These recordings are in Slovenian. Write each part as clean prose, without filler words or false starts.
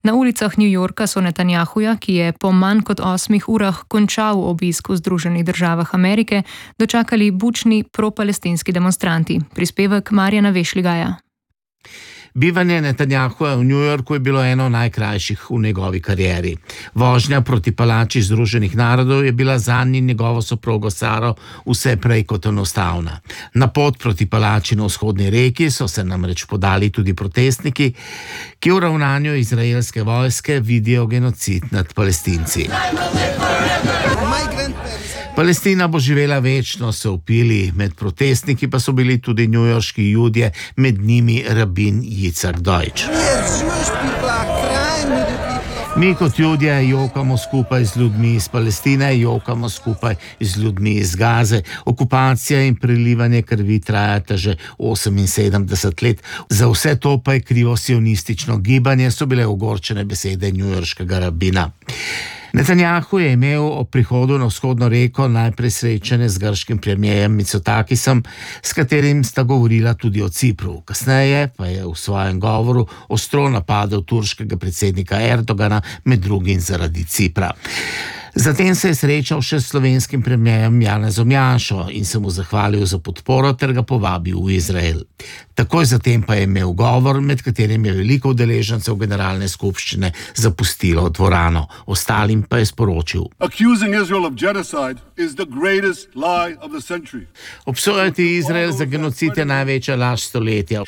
Na ulicah New Yorka so Netanjahuja, ki je po manj kot 8 urah končal obisk v Združenih državah Amerike, dočakali bučni propalestinski demonstranti. Prispevek Marjana Vešligaja. Bivanje Netanjahuja v New Yorku je bilo eno najkrajših v njegovi karieri. Vožnja proti palači Združenih narodov je bila zanj in njegovo soprogo Saro vse prej kot enostavna. Na pot proti palači na vzhodni reki so se namreč podali tudi protestniki, ki v ravnanju izraelske vojske vidijo genocid nad Palestinci. Palestina bo živela večno, so vpili, med protestniki pa so bili tudi newyorški Judje, med njimi rabin Yitzhak Deutsch. Mi kot Judje jokamo skupaj z ljudmi iz Palestine, jokamo skupaj z ljudmi iz Gaze. Okupacija in prelivanje krvi trajata že 78 let. Za vse to pa je krivo sionistično gibanje, so bile ogorčene besede newyorškega rabina. Netanjahu je imel ob prihodu na vzhodno reko najprej srečanje z grškim premierjem Mitsotakisom, s katerim sta govorila tudi o Cipru. Kasneje pa je v svojem govoru ostro napadel turškega predsednika Erdogana, med drugim zaradi Cipra. Zatem se je srečal še s slovenskim premierjem Janezom Janšo in se mu zahvalil za podporo ter ga povabil v Izrael. Takoj zatem pa je imel govor, med katerim je veliko udeležencev generalne skupščine zapustilo dvorano. Ostalim pa je sporočil: obsojati Izrael za genocid je največja laž stoletja.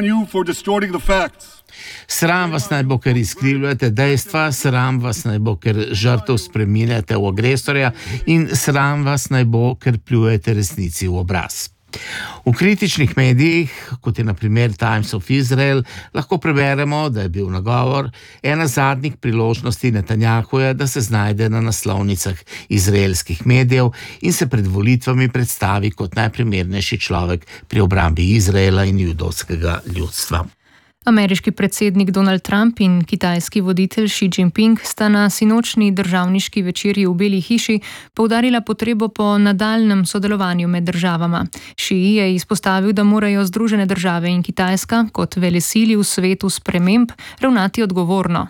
Sram vas naj bo, ker izkrivljate dejstva, sram vas naj bo, ker žrtev spreminjate v agresorja in sram vas naj bo, ker pljujete resnici v obraz. V kritičnih medijih, kot je na primer Times of Israel, lahko preberemo, da je bil nagovor ena zadnjih priložnosti Netanjahuja, da se znajde na naslovnicah izraelskih medijev in se pred volitvami predstavi kot najprimernejši človek pri obrambi Izraela in judovskega ljudstva. Ameriški predsednik Donald Trump in kitajski voditelj Xi Jinping sta na sinočni državniški večerji v Beli hiši poudarila potrebo po nadaljnjem sodelovanju med državama. Xi je izpostavil, da morajo Združene države in Kitajska kot velesili v svetu sprememb ravnati odgovorno.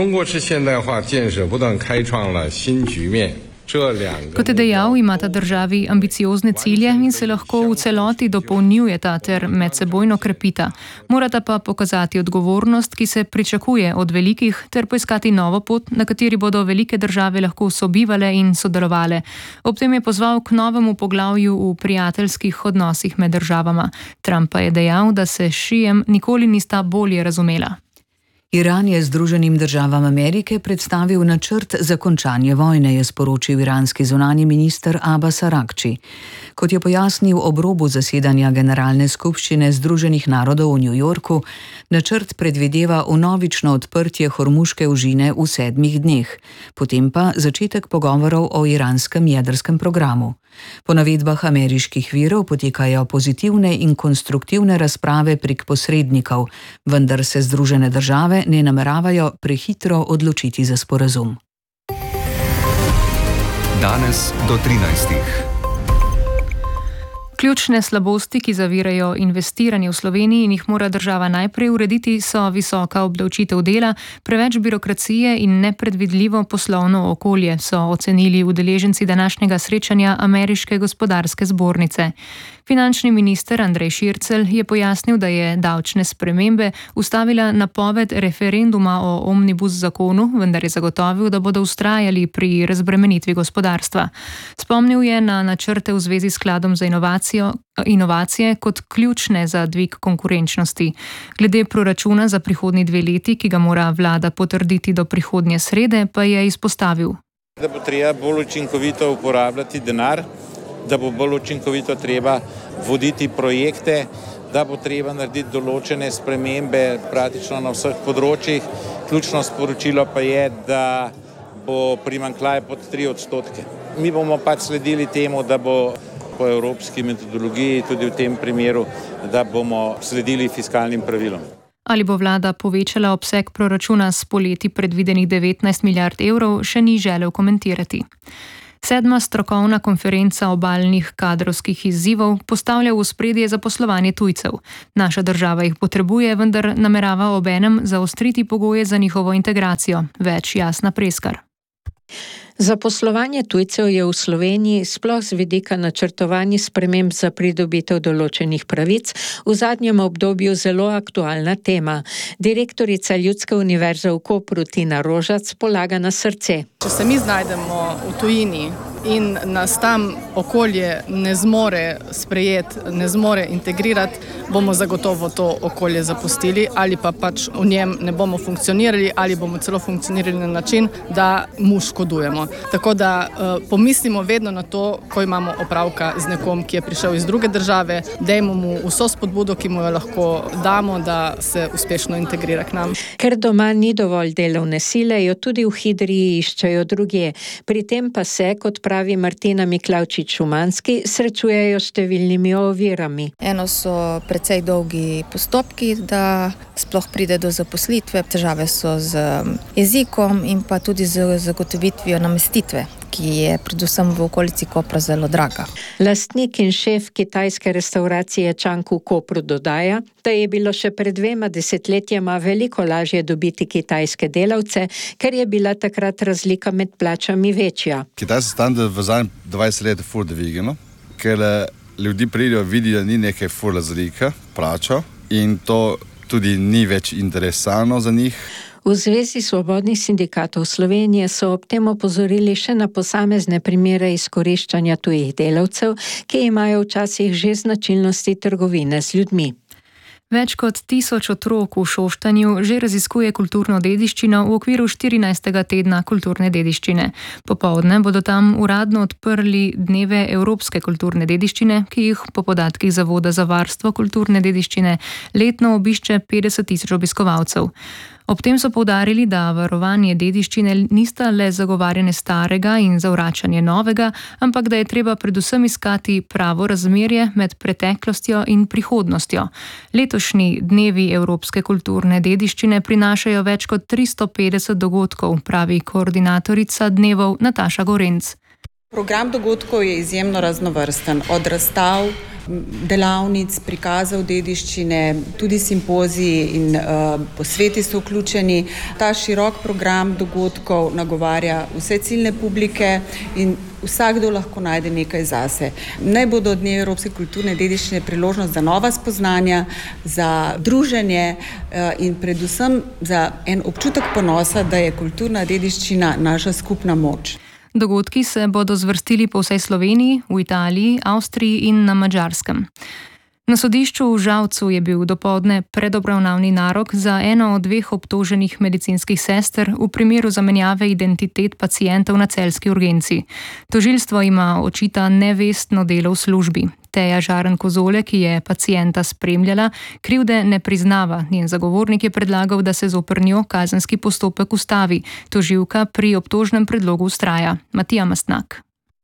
Kot je dejal, imata državi ambiciozne cilje in se lahko v celoti dopolnjujeta ter medsebojno krepita. Morata pa pokazati odgovornost, ki se pričakuje od velikih, ter poiskati novo pot, na kateri bodo velike države lahko sobivale in sodelovale. Ob tem je pozval k novemu poglavju v prijateljskih odnosih med državama. Trump pa je dejal, da se s Xijem nikoli nista bolje razumela. Iran je Združenim državam Amerike predstavil načrt za končanje vojne, je sporočil iranski zunanji minister Abbas Araghči. Kot je pojasnil ob robu zasedanja Generalne skupščine Združenih narodov v New Yorku, načrt predvideva vnovično odprtje Hormuške ožine v 7 dneh, potem pa začetek pogovorov o iranskem jedrskem programu. Po navedbah ameriških virov potekajo pozitivne in konstruktivne razprave prek posrednikov, vendar se Združene države ne nameravajo prehitro odločiti za sporazum. Danes do 13. Ključne slabosti, ki zavirajo investiranje v Sloveniji in jih mora država najprej urediti, so visoka obdavčitev dela, preveč birokracije in nepredvidljivo poslovno okolje, so ocenili udeleženci današnjega srečanja Ameriške gospodarske zbornice. Finančni minister Andrej Šircelj je pojasnil, da je davčne spremembe ustavila napoved referenduma o omnibus zakonu, vendar je zagotovil, da bodo vztrajali pri razbremenitvi gospodarstva. Spomnil je na načrte v zvezi s skladom za inovacije kot ključne za dvig konkurenčnosti. Glede proračuna za prihodnji 2 leti, ki ga mora vlada potrditi do prihodnje srede, pa je izpostavil: da bo treba bolj učinkovito uporabljati denar, da bo bolj učinkovito treba voditi projekte, da bo treba narediti določene spremembe praktično na vseh področjih. Ključno sporočilo pa je, da bo primanjkljaj pod 3%. Mi bomo pač sledili temu, da bo po evropski metodologiji tudi v tem primeru, da bomo sledili fiskalnim pravilom. Ali bo vlada povečala obseg proračuna s poleti predvidenih 19 milijard evrov, še ni želel komentirati. 7. strokovna konferenca obalnih kadrovskih izzivov postavlja v ospredje zaposlovanje tujcev. Naša država jih potrebuje, vendar namerava obenem zaostriti pogoje za njihovo integracijo. Več Jasna Preskar. Zaposlovanje tujcev je v Sloveniji sploh z vidika načrtovanja sprememb za pridobitev določenih pravic v zadnjem obdobju zelo aktualna tema. Direktorica Ljudske univerze v Kopru Tina Rožac polaga na srce. Če se mi znajdemo v tujini in nas tam okolje ne zmore sprejeti, ne zmore integrirati, bomo zagotovo to okolje zapustili ali pa pač v njem ne bomo funkcionirali ali bomo celo funkcionirali na način, da mu škodujemo. Tako da pomislimo vedno na to, ko imamo opravka z nekom, ki je prišel iz druge države, dajmo mu vso spodbudo, ki mu jo lahko damo, da se uspešno integrira k nam. Ker doma ni dovolj delovne sile, jo tudi v Hidriji iščejo drugje. Pri tem pa se, kot pravi Martina Miklavčič-Šumanski, srečujejo s številnimi ovirami. Eno so precej dolgi postopki, da sploh pride do zaposlitve. Težave so z jezikom in pa tudi z zagotovitvijo namestitve, ki je predvsem v okolici Kopra zelo draga. Lastnik in šef kitajske restauracije Čank v Kopru dodaja, da je bilo še pred 2 desetletjema veliko lažje dobiti kitajske delavce, ker je bila takrat razlika med plačami večja. Kitajski standard v zadnjih 20 let ful dvigano, ker ljudi pridejo, vidijo, ni neke ful razlike, plačo in to tudi ni več interesantno za njih. V Zvezi svobodnih sindikatov Slovenije so ob tem opozorili še na posamezne primere izkoriščanja tujih delavcev, ki imajo včasih že značilnosti trgovine z ljudmi. Več kot 1000 otrok v Šoštanju že raziskuje kulturno dediščino v okviru 14. tedna kulturne dediščine. Popoldne bodo tam uradno odprli dneve evropske kulturne dediščine, ki jih po podatkih Zavoda za varstvo kulturne dediščine letno obišče 50 000 obiskovalcev. Ob tem so poudarili, da varovanje dediščine nista le zagovarjanje starega in zavračanje novega, ampak da je treba predvsem iskati pravo razmerje med preteklostjo in prihodnostjo. Letošnji dnevi evropske kulturne dediščine prinašajo več kot 350 dogodkov, pravi koordinatorica dnevov Nataša Gorenc. Program dogodkov je izjemno raznovrsten, od razstav, delavnic, prikazov dediščine, tudi simpoziji in posveti so vključeni. Ta širok program dogodkov nagovarja vse ciljne publike in vsakdo lahko najde nekaj zase. Naj bodo dnevi evropske kulturne dediščine priložnost za nova spoznanja, za druženje in predvsem za en občutek ponosa, da je kulturna dediščina naša skupna moč. Dogodki se bodo zvrstili po vsej Sloveniji, v Italiji, Avstriji in na Madžarskem. Na sodišču v Žalcu je bil dopoldne predobravnavni narok za eno od 2 obtoženih medicinskih sester v primeru zamenjave identitet pacientov na celjski urgenci. Tožilstvo ima očita nevestno delo v službi. Teja Žarn-Kozole, ki je pacienta spremljala, krivde ne priznava. Njen zagovornik je predlagal, da se zoper njo kazenski postopek ustavi. Tožilka pri obtožnem predlogu vztraja. Matija Mastnak.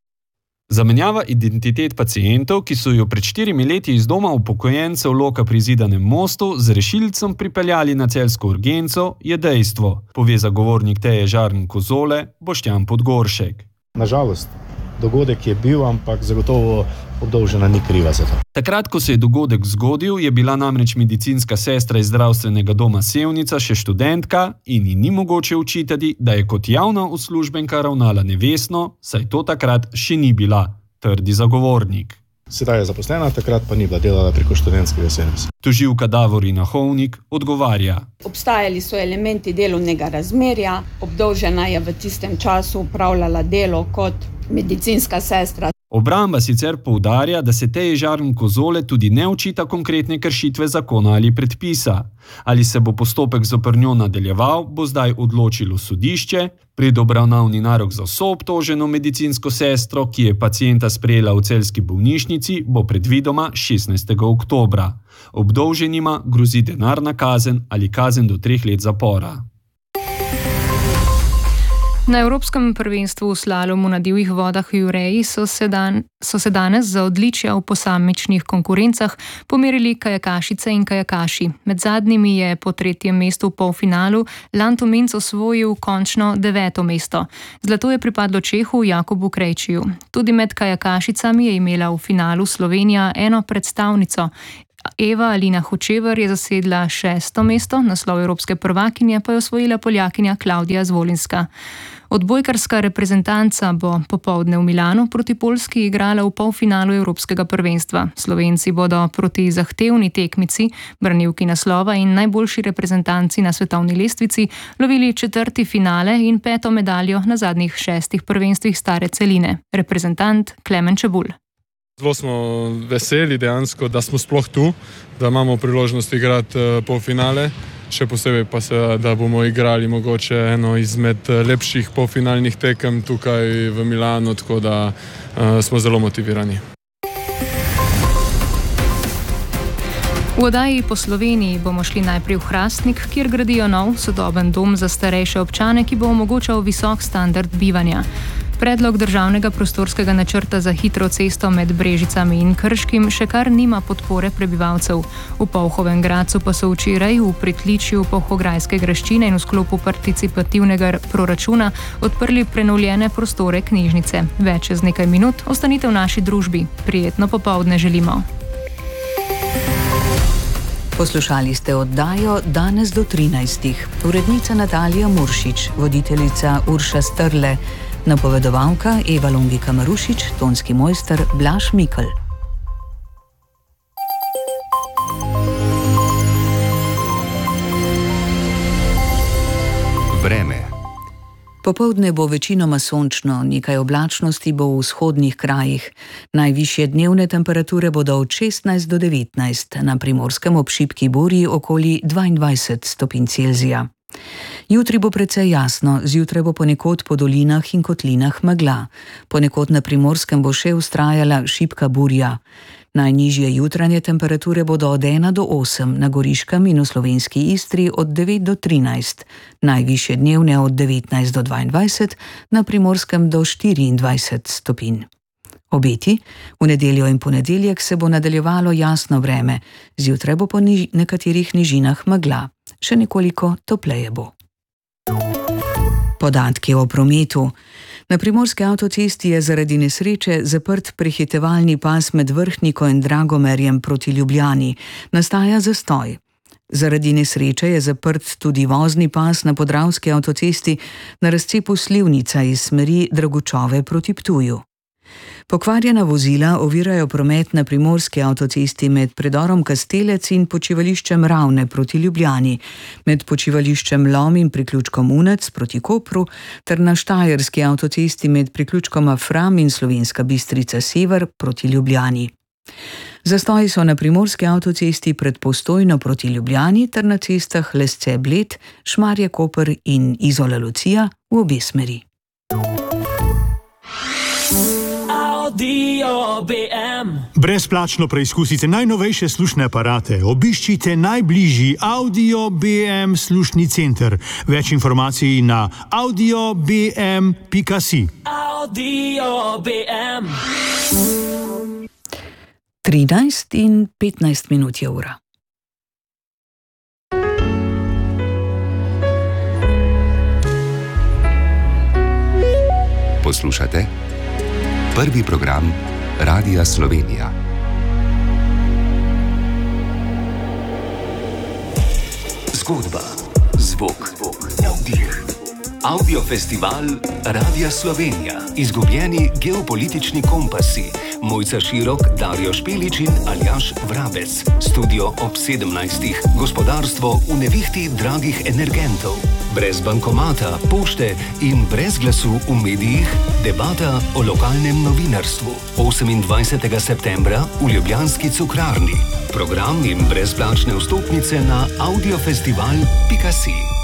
Zamenjava identitet pacientov, ki so jo pred 4 leti iz doma upokojencev Loka pri Zidanem mostu z rešilcem pripeljali na celjsko urgenco, je dejstvo, pove zagovornik Teje Žarn-Kozole Boštjan Podgoršek. Nažalost, dogodek je bil, ampak zagotovo obdolžena ni kriva za to. Takrat, ko se je dogodek zgodil, je bila namreč medicinska sestra iz zdravstvenega doma Sevnica še študentka in ji ni mogoče očitati, da je kot javna uslužbenka ravnala nevestno, saj to takrat še ni bila, trdi zagovornik. Sedaj je zaposlena, takrat pa ni bila, delala preko študentskega Sevnica. Tožilka Davorina Hovnik odgovarja. Obstajali so elementi delovnega razmerja, obdolžena je v tistem času upravljala delo kot medicinska sestra. Obramba sicer poudarja, da se Teji Žarn-Kozole tudi ne očita konkretne kršitve zakona ali predpisa. Ali se bo postopek zoper njo nadaljeval, bo zdaj odločilo sodišče. Predobravnavni narok za soobtoženo medicinsko sestro, ki je pacienta sprejela v celjski bolnišnici, bo predvidoma 16. oktobra. Obdolženima grozi denarna kazen ali kazen do 3 let zapora. Na Evropskem prvenstvu v slalomu na divjih vodah v Jureji so se danes za odličja v posamičnih konkurencah pomerili kajakašice in kajakaši. Med zadnjimi je po 3. mestu v polfinalu Lanto Minc osvojil končno 9. mesto. Zlato je pripadlo Čehu Jakobu Krejčiju. Tudi med kajakašicami je imela v finalu Slovenija eno predstavnico. Eva Alina Hočevar je zasedla 6. mesto, naslov evropske prvakinje pa je osvojila Poljakinja Klaudija Zvolinska. Odbojkarska reprezentanca bo popoldne v Milanu proti Poljski igrala v polfinalu evropskega prvenstva. Slovenci bodo proti zahtevni tekmici, branilki naslova in najboljši reprezentanci na svetovni lestvici, lovili 4. finale in 5. medaljo na zadnjih 6 prvenstvih stare celine. Reprezentant Klemen Čebulj. Zelo smo veseli dejansko, da smo sploh tu, da imamo priložnost igrati polfinale, še posebej pa se, da bomo igrali mogoče eno izmed lepših polfinalnih tekem tukaj v Milanu, tako da smo zelo motivirani. V oddaji po Sloveniji bomo šli najprej v Hrastnik, kjer gradijo nov sodoben dom za starejše občane, ki bo omogočal visok standard bivanja. Predlog državnega prostorskega načrta za hitro cesto med Brežicami in Krškim še kar nima podpore prebivalcev. V Polhovem Gradcu pa so včeraj v pritličju Polhograjske graščine in v sklopu participativnega proračuna odprli prenovljene prostore knjižnice. Več čez nekaj minut, ostanite v naši družbi. Prijetno popoldne želimo. Poslušali ste oddajo Danes do 13. Urednica Natalija Muršič, voditeljica Urša Strle, napovedovalka Eva Longika Marušič, tonski mojster Blaž Mikl. Vreme. Popoldne bo večinoma sončno, nekaj oblačnosti bo v vzhodnih krajih. Najvišje dnevne temperature bodo od 16 do 19, na Primorskem ob šibki burji okoli 22 stopinj Celzija. Jutri bo precej jasno, zjutraj bo ponekod po dolinah in kotlinah megla. Ponekod na Primorskem bo še vztrajala šibka burja. Najnižje jutranje temperature bodo od 1 do 8, na Goriškem in v slovenski Istri od 9 do 13, najvišje dnevne od 19 do 22, na Primorskem do 24 stopinj. Obeti: v nedeljo in ponedeljek se bo nadaljevalo jasno vreme, zjutraj bo po nekaterih nižinah megla, še nekoliko topleje bo. Podatki o prometu. Na Primorski avtocesti je zaradi nesreče zaprt prehitevalni pas med Vrhniko in Dragomerjem proti Ljubljani. Nastaja zastoj. Zaradi nesreče je zaprt tudi vozni pas na Podravski avtocesti na razcepu Slivnica iz smeri Dragučove proti Ptuju. Pokvarjena vozila ovirajo promet na Primorski avtocesti med predorom Kastelec in počivališčem Ravne proti Ljubljani, med počivališčem Lom in priključkom Unec proti Kopru ter na Štajerski avtocesti med priključkoma Fram in Slovenska Bistrica Sever proti Ljubljani. Zastoji so na Primorski avtocesti pred Postojno proti Ljubljani ter na cestah Lesce Bled, Šmarje Koper in Izola Lucija v obe smeri. Brezplačno preizkusite najnovejše slušne aparate. Obiščite najbližji Audio BM slušni center. Več informacij na audiobm.si. 13 in 15 minut je ura. Poslušate prvi program Radia Slovenija. Zgodba, zvok, dih. Audiofestival Radia Slovenija. Izgubljeni geopolitični kompasi. Mojca Širok, Darjo Špelič in Aljaž Vrabec. Studio ob 17. Gospodarstvo v nevihti dragih energentov. Brez bankomata, pošte in brez glasu v medijih. Debata o lokalnem novinarstvu. 28. septembra v ljubljanski Cukrarni. Program in brezplačne vstopnice na audiofestival.si.